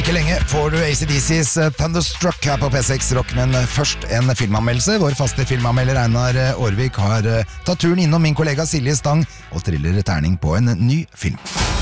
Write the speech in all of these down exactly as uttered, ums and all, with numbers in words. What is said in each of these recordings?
ikke lenge får du A C D C's Thunderstruck her på P seks Rock, men først en filmanmeldelse. Vår faste filmanmelder Einar Aarvik har tatt turen innom min kollega Silje Stang og triller terning på en ny film.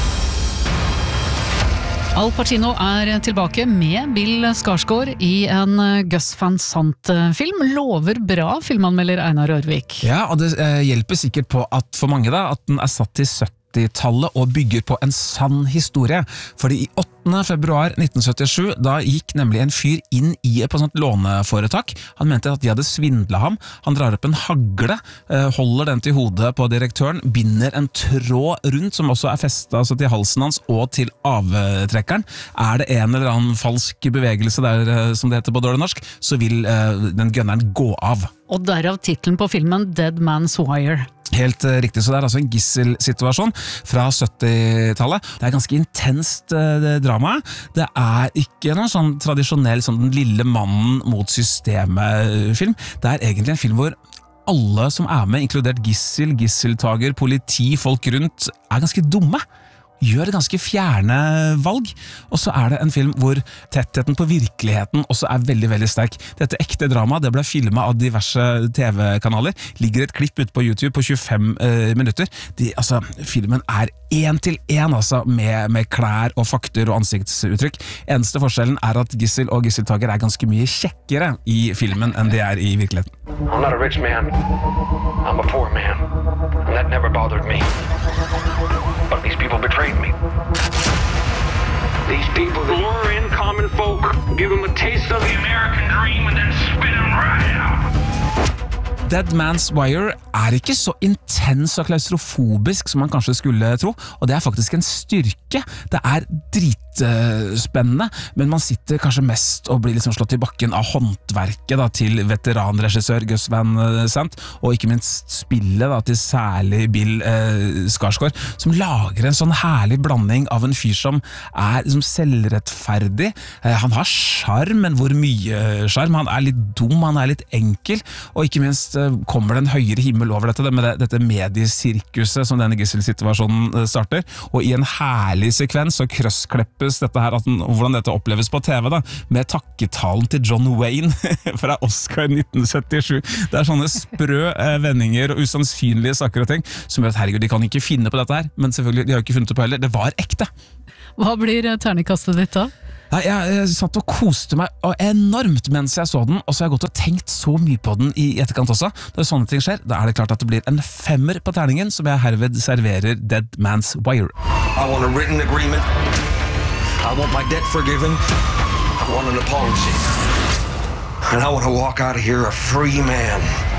Al Pacino er tilbake med Bill Skarsgård i en Gus Van Sant-film. Lover bra, filmanmelder Einar Aarvik. Ja, og det eh, hjelper sikkert på at for mange da, at den er satt til syttitallet og bygger på en sann historie. Fordi i åttende februar nitten syttisju, da gikk nemlig en fyr inn i et sånt låneforetak. Han mente at de hadde svindlet ham. Han drar opp en hagle, holder den til hodet på direktøren, binder en tråd rundt, som også er festet altså til halsen hans og til avtrekkeren. Er det en eller annen falsk bevegelse der, som det heter på dårlig norsk, så vil uh, den gunneren gå av. Og derav titlen på filmen Dead Man's Wire. Helt uh, riktig, så det er altså en gisselsituasjon fra syttitallet. Det er ganske intenst uh, drama. Det er ikke noen sånn tradisjonell sånn den lille mannen mot systemet-film. Det er egentlig en film hvor alle som er med, inkludert gissel, gisseltager, politi, folk rundt, er ganske dumme. Gjør ganske fjerne valg, og så er det en film hvor tettheten på virkeligheten også er veldig, veldig sterk. Dette ekte drama, det ble filmet av diverse T V-kanaler, ligger et klipp ute på YouTube på tjuefem eh, minutter. De, altså, filmen er en til en altså, med, med klær og fakter og ansiktsuttrykk. Eneste forskjellen er at gissel og gisseltager er ganske mye kjekkere i filmen enn de er i virkeligheten. I'm not a rich man. I'm a poor man. And that never bothered me. But these people betrayed me. These people that lure in common folk, give them a taste of the American dream and then spit them right out. Dead Man's Wire er ikke så intens og klaustrofobisk som man kanskje skulle tro, og det er faktisk en styrke. Det er dritspennende, men man sitter kanskje mest og blir liksom slått i bakken av håndverket da, til veteranregissør Gus Van Sant, og ikke minst spillet da, til særlig Bill eh, Skarsgård, som lager en sånn herlig blanding av en fyr som er liksom, selvrettferdig. Eh, han har charm, men hvor mye charm? Han er litt dum, han er litt enkel, og ikke minst kommer det en høyere himmel over dette, med det, dette mediesirkuset som denne gisselsituasjonen starter, og i en herlig sekvens så krøsskleppes dette her, at den, hvordan dette oppleves på T V da, med takketalen til John Wayne fra Oscar nitten syttisju. Det er sånne sprø eh, vendinger og usannsynlige saker og ting, som gjør at herregud, de kan ikke finne på dette her, men selvfølgelig, de har ikke funnet det på heller, det var ekte. Hva blir terningkastet ditt da? Nei, jeg, jeg satt og koste meg enormt mens jeg så den, og så har jeg gått og tenkt så mye på den i etterkant også. Når sånne ting skjer, da er det klart at det blir en femmer på terningen, som jeg herved serverer Dead Man's Wire. I want a written agreement. I want my debt forgiven. I want an apology. And I want to walk out of here a free man.